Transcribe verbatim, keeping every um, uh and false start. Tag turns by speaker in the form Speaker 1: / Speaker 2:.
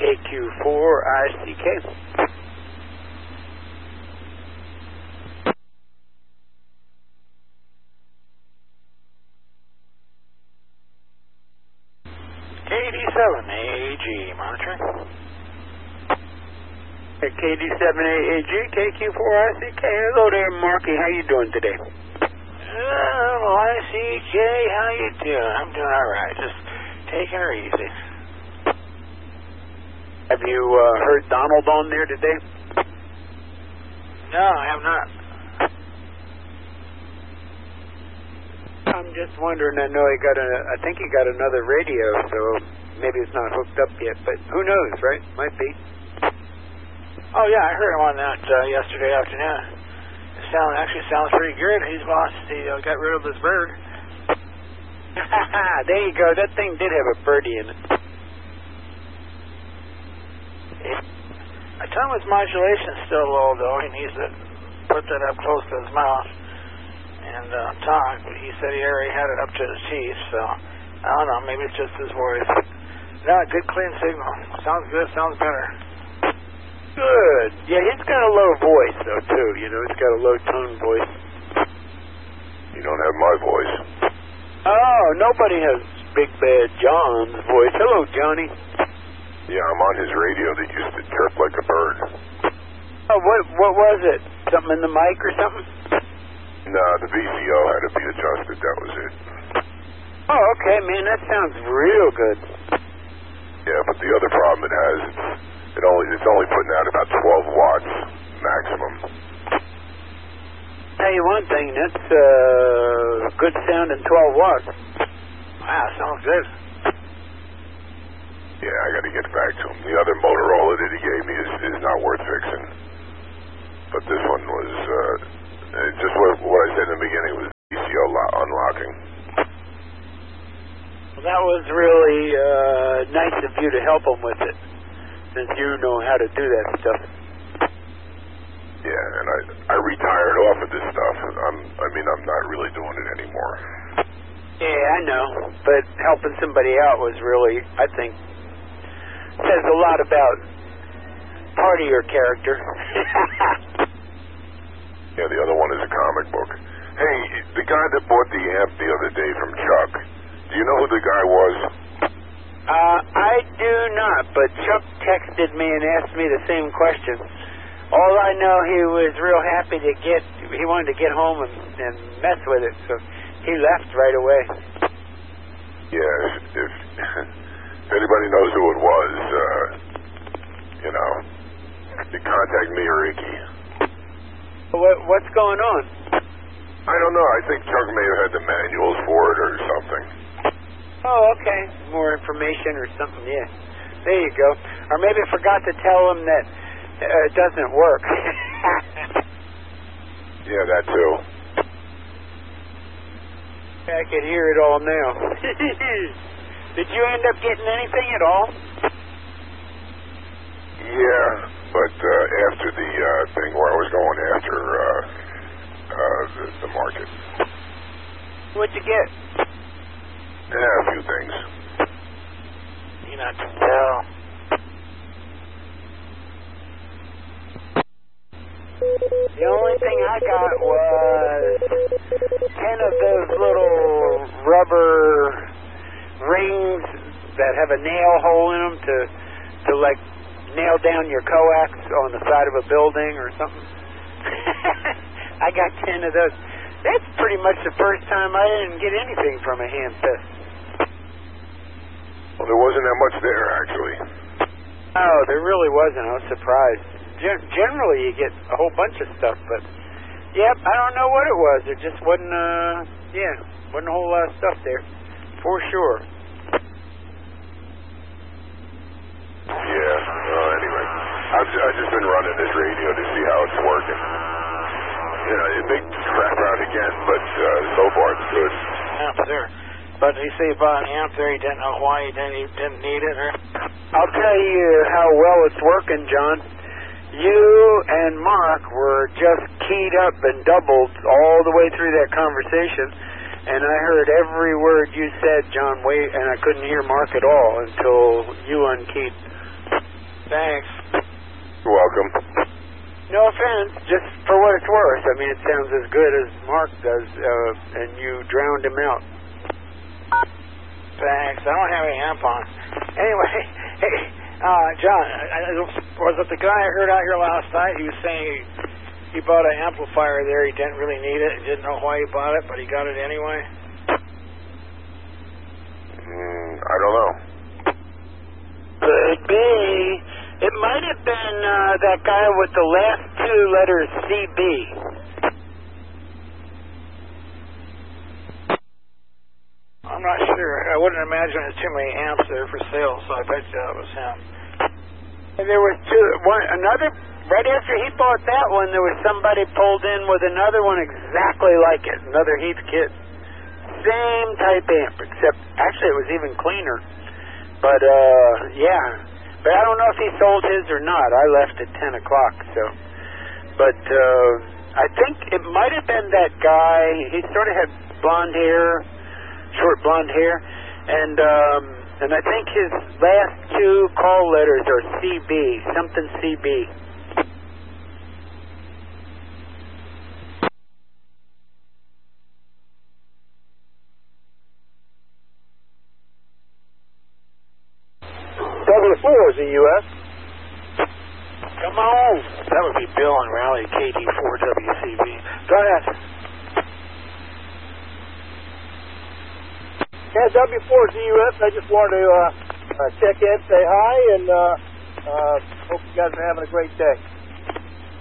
Speaker 1: K Q four I C K.
Speaker 2: K D seven A A G, monitoring.
Speaker 1: K D seven A A G, K Q four I C K. Hello there, Marky. How you doing today?
Speaker 2: Oh, I C K, how you doing? I'm doing all right. Just taking her easy.
Speaker 1: Have you uh, heard Donald on there today?
Speaker 2: No, I have not.
Speaker 1: I'm just wondering. I know he got a. I think he got another radio, so maybe it's not hooked up yet. But who knows, right? Might be.
Speaker 2: Oh yeah, I heard him on that uh, yesterday afternoon. It sound actually sounds pretty good. He's lost. He uh, got rid of his bird.
Speaker 1: There you go. That thing did have a birdie in it.
Speaker 2: I tell him his modulation's still low, though. He needs to put that up close to his mouth and uh, talk. But he said he already had it up to his teeth, so I don't know. Maybe it's just his voice. No, good clean signal. Sounds good. Sounds better.
Speaker 1: Good. Yeah, he's got a low voice, though, too. You know, he's got a low tone voice.
Speaker 3: You don't have my voice.
Speaker 1: Oh, nobody has Big Bad John's voice. Hello, Johnny.
Speaker 3: Yeah, I'm on his radio that used to chirp like a bird.
Speaker 1: Oh, what what was it? Something in the mic or something?
Speaker 3: No, the V C O had to be adjusted. That was it.
Speaker 1: Oh, okay, man. That sounds real good.
Speaker 3: Yeah, but the other problem it has, it's, it only, it's only putting out about twelve watts maximum.
Speaker 1: Tell you one thing, that's uh, good sound in twelve watts.
Speaker 2: Wow, sounds good.
Speaker 3: Yeah, I got to get back to him. The other Motorola that he gave me is, is not worth fixing. But this one was, uh, just what, what I said in the beginning was V C O lo- unlocking.
Speaker 1: Well, that was really uh, nice of you to help him with it, since you know how to do that stuff.
Speaker 3: Yeah, and I I retired off of this stuff. I'm I mean I'm not really doing it anymore.
Speaker 1: Yeah, I know, but helping somebody out was really, I think, says a lot about part of your character.
Speaker 3: Yeah, the other one is a comic book. Hey, the guy that bought the amp the other day from Chuck, do you know who the guy was?
Speaker 1: Uh, I do not, but Chuck texted me and asked me the same question. All I know, he was real happy to get, he wanted to get home and, and mess with it, so he left right away.
Speaker 3: Yeah, if, if, if anybody knows who it was, uh, you know, you contact me or Icky.
Speaker 1: What, what's going on?
Speaker 3: I don't know. I think Chuck may have had the manuals for it or something.
Speaker 1: Oh, okay. More information or something, yeah. There you go. Or maybe forgot to tell him that uh, it doesn't work.
Speaker 3: Yeah, that too.
Speaker 1: I can hear it all now. Did you end up getting anything at all?
Speaker 3: Yeah, but uh, after the uh, thing where I was going after uh, uh, the, the market.
Speaker 1: What'd you get?
Speaker 3: Yeah, a few things.
Speaker 2: You not to tell.
Speaker 1: The only thing I got was ten of those little rubber rings that have a nail hole in them to, to like, nail down your coax on the side of a building or something. I got ten of those. That's pretty much the first time I didn't get anything from a ham fest.
Speaker 3: Well, there wasn't that much there, actually.
Speaker 1: Oh, there really wasn't. I was surprised. Gen- generally, you get a whole bunch of stuff, but, yep, I don't know what it was. There just wasn't, uh, yeah, wasn't a whole lot of stuff there, for sure.
Speaker 3: Yeah, well, anyway. I've, I've just been running this radio to see how it's working. You know, it may crap out again, but uh, so far it's good.
Speaker 2: Amp there. But he say about an amp there, he didn't know why he didn't, he didn't need it, or?
Speaker 1: I'll tell you how well it's working, John. You and Mark were just keyed up and doubled all the way through that conversation, and I heard every word you said, John, wait, and I couldn't hear Mark at all until you unkeyed.
Speaker 2: Thanks.
Speaker 3: You're welcome.
Speaker 1: No offense, just for what it's worth. I mean, it sounds as good as Mark does, uh, and you drowned him out.
Speaker 2: Thanks. I don't have any amp on. Anyway, hey, uh, John, I, I, was it the guy I heard out here last night? He was saying he, he bought an amplifier there. He didn't really need it. He didn't know why he bought it, but he got it anyway.
Speaker 3: Mm, I don't know.
Speaker 1: Could be. It might have been uh, that guy with the last two letters C B.
Speaker 2: I'm not sure. I wouldn't imagine there's too many amps there for sale, so I bet you that was him.
Speaker 1: And there was two. One, another. Right after he bought that one, there was somebody pulled in with another one exactly like it. Another Heath kit. Same type amp, except actually it was even cleaner. But uh, yeah. But I don't know if he sold his or not. I left at ten o'clock, so. But uh, I think it might have been that guy. He sort of had blonde hair, short blonde hair, and um, and I think his last two call letters are C B, something C B.
Speaker 4: W four is the U S
Speaker 2: Come on. That would be Bill and Raleigh, K D four W C B. Go ahead.
Speaker 4: Yeah, W four is the U S I just wanted to uh, uh, check in, say hi, and uh, uh, hope you guys are having a great day.